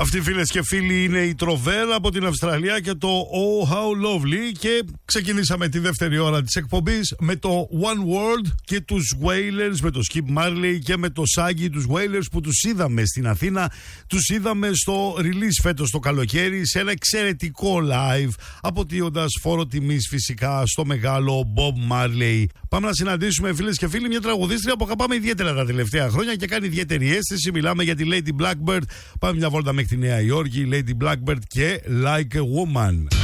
Αυτοί, φίλες και φίλοι, είναι η Τροβέρ από την Αυστραλία και το Oh How Lovely. Και ξεκινήσαμε τη δεύτερη ώρα της εκπομπής με το One World και τους Wailers, με το Skip Marley και με το Shaggy, τους Wailers που τους είδαμε στην Αθήνα, τους είδαμε στο release φέτος το καλοκαίρι σε ένα εξαιρετικό live, αποτείοντας φόρο τιμής φυσικά στο μεγάλο Bob Marley. Πάμε να συναντήσουμε, φίλες και φίλοι, μια τραγουδίστρια που αγαπάμε ιδιαίτερα τα τελευταία χρόνια και κάνει ιδιαίτερη αίσθηση. Μιλάμε για τη Lady Blackbird. Πάμε μια βόλτα μέχρι τη Νέα Υόρκη, Lady Blackbird και Like a Woman.